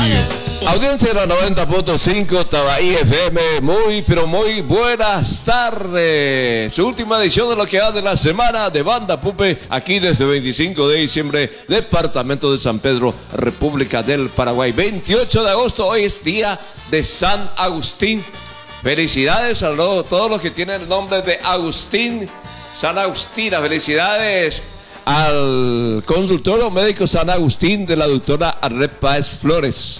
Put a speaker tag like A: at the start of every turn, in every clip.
A: Audiencia de la 90.5 Tabaí FM, muy buenas tardes. Su última edición de lo que va de la semana de Banda Pupe, aquí desde 25 de diciembre, departamento de San Pedro, República del Paraguay. 28 de agosto, hoy es día de San Agustín. Felicidades a todos los que tienen el nombre de Agustín, San Agustina. Felicidades al consultorio médico San Agustín de la doctora Arlet Páez Flores.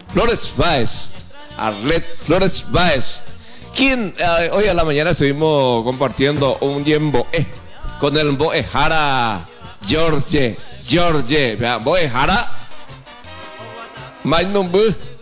A: Arlet Flores Báez, quien hoy a la mañana estuvimos compartiendo un yemboe con el Boejara George, Boejara Mainumbu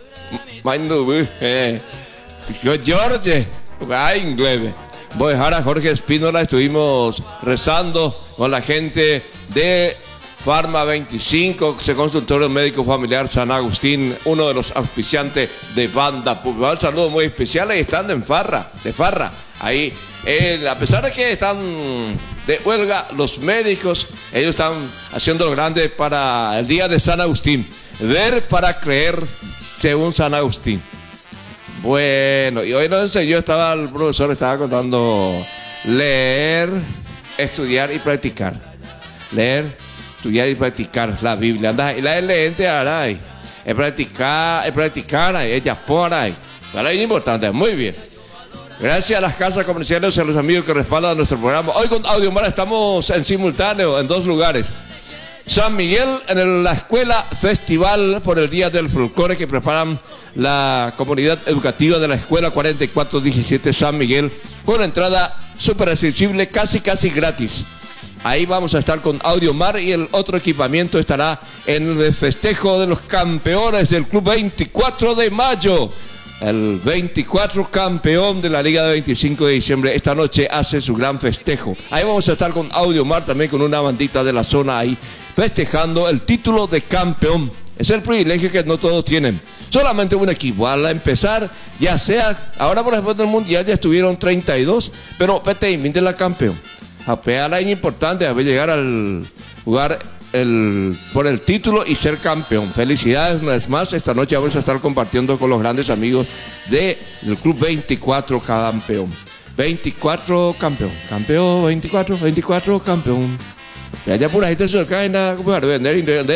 A: George, inglés. Boejara Jorge Espínola, estuvimos rezando con la gente de Farma 25, consultorio médico familiar San Agustín, uno de los auspiciantes de Banda Pupe. Un saludo muy especial, ahí están de farra. Ahí, a pesar de que están de huelga los médicos, ellos están haciendo lo grande para el día de San Agustín. Ver para creer, según San Agustín. Bueno, y hoy nos enseñó, el profesor estaba contando leer, estudiar y practicar. Leer, estudiar y practicar la Biblia. Anda, y la lente ahora es practicar, ella por ahí. Es importante, muy bien. Gracias a las casas comerciales y a los amigos que respaldan nuestro programa. Hoy con Audiomar estamos en simultáneo en dos lugares. San Miguel, en la escuela festival por el Día del Folclore que preparan la comunidad educativa de la escuela 4417 San Miguel, con entrada súper accesible, casi gratis. Ahí vamos a estar con Audiomar, y el otro equipamiento estará en el festejo de los campeones del Club 24 de Mayo. El 24 campeón de la Liga de 25 de diciembre esta noche hace su gran festejo. Ahí vamos a estar con Audiomar, también con una bandita de la zona ahí, festejando el título de campeón. Es el privilegio que no todos tienen. Solamente un equipo. Al empezar, ya sea, ahora por ejemplo del Mundial ya estuvieron 32, pero PTI de la campeón. A pegar la importante, a llegar al jugar por el título y ser campeón. Felicidades una vez más. Esta noche vamos a estar compartiendo con los grandes amigos del Club 24 campeón. 24 campeón. Campeón, 24 campeón. Y allá por ahí te caen a vender.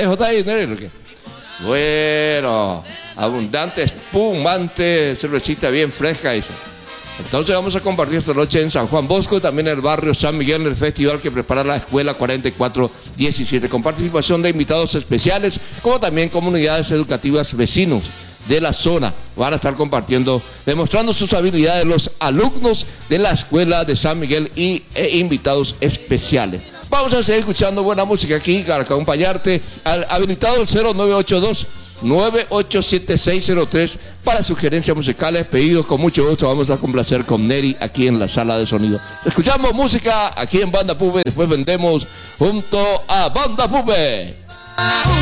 A: Bueno, abundante, espumante, cervecita bien fresca esa. Entonces vamos a compartir esta noche en San Juan Bosco, también en el barrio San Miguel, en el festival que prepara la escuela 4417, con participación de invitados especiales, como también comunidades educativas vecinos de la zona. Van a estar compartiendo, demostrando sus habilidades los alumnos de la escuela de San Miguel e invitados especiales. Vamos a seguir escuchando buena música aquí para acompañarte. Habilitado el 0982-987603 para sugerencias musicales, pedidos. Con mucho gusto vamos a complacer con Neri aquí en la sala de sonido. Escuchamos música aquí en Banda Pupe, después vendemos junto a Banda Pupe.